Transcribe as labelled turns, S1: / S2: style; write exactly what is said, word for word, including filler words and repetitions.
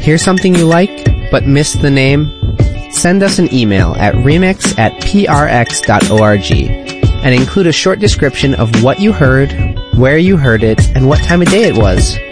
S1: Hear something you like, but missed the name? Send us an email at remix at p r x dot org and include a short description of what you heard, where you heard it, and what time of day it was.